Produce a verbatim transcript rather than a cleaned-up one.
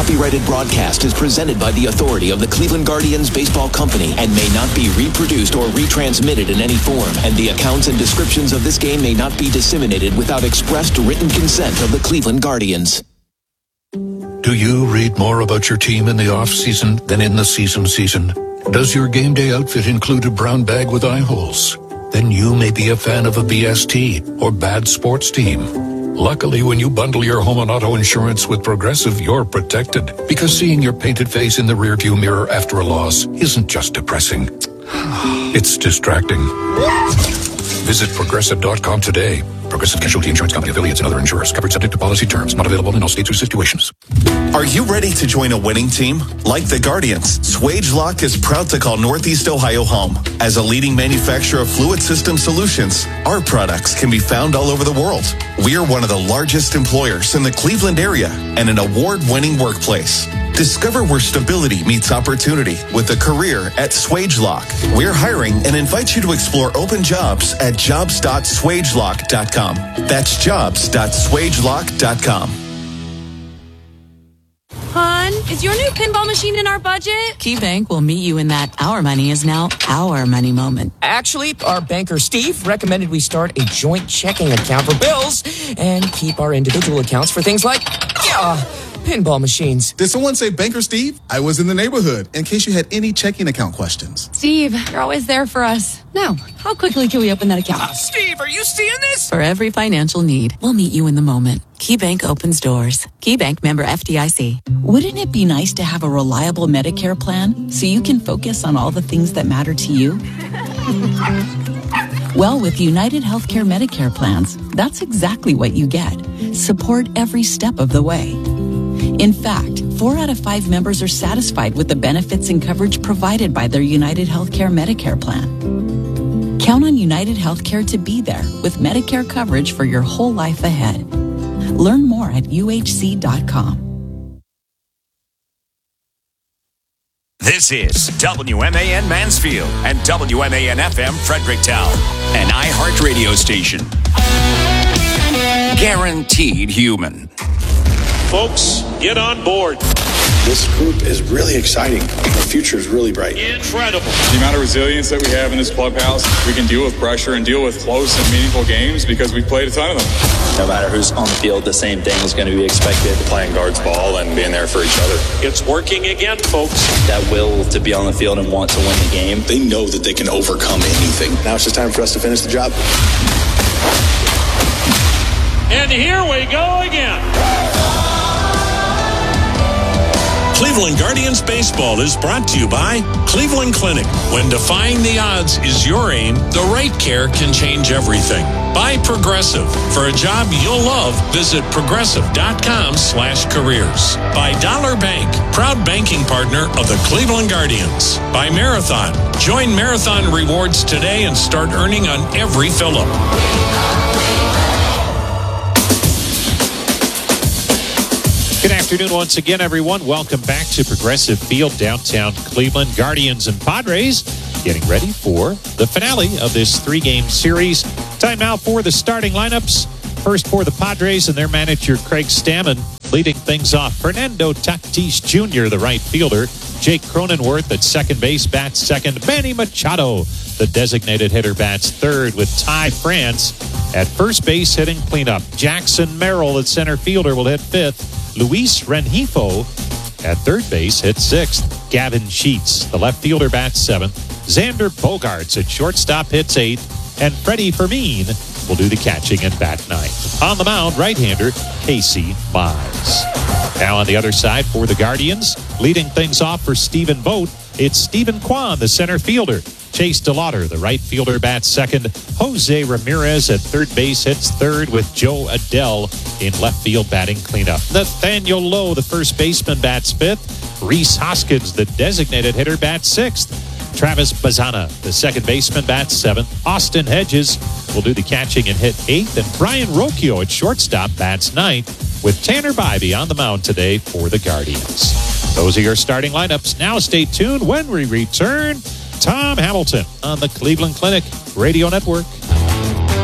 copyrighted broadcast is presented by the authority of the Cleveland Guardians Baseball Company and may not be reproduced or retransmitted in any form. And the accounts and descriptions of this game may not be disseminated without expressed written consent of the Cleveland Guardians. Do you read more about your team in the off-season than in the season season? Does your game day outfit include a brown bag with eye holes? Then you may be a fan of a B S T or bad sports team. Luckily, when you bundle your home and auto insurance with Progressive, you're protected. Because seeing your painted face in the rearview mirror after a loss isn't just depressing. It's distracting. Visit Progressive dot com today. Progressive Casualty Insurance Company, affiliates, and other insurers. Covered subject to policy terms. Not available in all states or situations. Are you ready to join a winning team? Like the Guardians, SwageLock is proud to call Northeast Ohio home. As a leading manufacturer of fluid system solutions, our products can be found all over the world. We are one of the largest employers in the Cleveland area and an award-winning workplace. Discover where stability meets opportunity with a career at SwageLock. We're hiring and invite you to explore open jobs at jobs dot swagelock dot com. That's jobs dot swagelock dot com. Hon, is your new pinball machine in our budget? KeyBank will meet you in that our money is now our money moment. Actually, our banker Steve recommended we start a joint checking account for bills and keep our individual accounts for things like, yeah, pinball machines. Did someone say Banker Steve? I was in the neighborhood in case you had any checking account questions. Steve, you're always there for us. Now, how quickly can we open that account? Uh, Steve, are you seeing this? For every financial need, we'll meet you in the moment. KeyBank opens doors. KeyBank, member F D I C. Wouldn't it be nice to have a reliable Medicare plan so you can focus on all the things that matter to you? Well, with United Healthcare Medicare plans, that's exactly what you get. Support every step of the way. In fact, four out of five members are satisfied with the benefits and coverage provided by their United Healthcare Medicare plan. Count on United Healthcare to be there with Medicare coverage for your whole life ahead. Learn more at U H C dot com. This is W M A N Mansfield and W M A N F M Fredericktown, an iHeartRadio station. Guaranteed human. Folks, get on board. This group is really exciting. The future is really bright. Incredible. The amount of resilience that we have in this clubhouse, we can deal with pressure and deal with close and meaningful games because we've played a ton of them. No matter who's on the field, the same thing is going to be expected. Playing guards ball and being there for each other. It's working again, folks. That will to be on the field and want to win the game. They know that they can overcome anything. Now it's just time for us to finish the job. And here we go again. Cleveland Guardians Baseball is brought to you by Cleveland Clinic. When defying the odds is your aim, the right care can change everything. By Progressive. For a job you'll love, visit progressive dot com slash careers. By Dollar Bank, proud banking partner of the Cleveland Guardians. By Marathon. Join Marathon Rewards today and start earning on every fill-up. Good afternoon once again, everyone. Welcome back to Progressive Field, downtown Cleveland. Guardians and Padres getting ready for the finale of this three-game series. Time now for the starting lineups. First for the Padres and their manager, Craig Stammen, leading things off. Fernando Tatis Junior, the right fielder. Jake Cronenworth at second base, bats second. Manny Machado, the designated hitter, bats third, with Ty France at first base hitting cleanup. Jackson Merrill at center fielder will hit fifth. Luis Rengifo at third base hits sixth. Gavin Sheets, the left fielder, bats seventh. Xander Bogaerts at shortstop hits eighth. And Freddie Fermin will do the catching and bat ninth. On the mound, right-hander Casey Mize. Now on the other side for the Guardians, leading things off for Stephen Vogt, it's Stephen Kwan, the center fielder. Chase DeLauder, the right fielder, bats second. Jose Ramirez at third base hits third, with Joe Adele in left field batting cleanup. Nathaniel Lowe, the first baseman, bats fifth. Rhys Hoskins, the designated hitter, bats sixth. Travis Bazzana, the second baseman, bats seventh. Austin Hedges will do the catching and hit eighth. And Brian Rocchio at shortstop bats ninth, with Tanner Bybee on the mound today for the Guardians. Those are your starting lineups. Now stay tuned when we return. Tom Hamilton on the Cleveland Clinic Radio Network.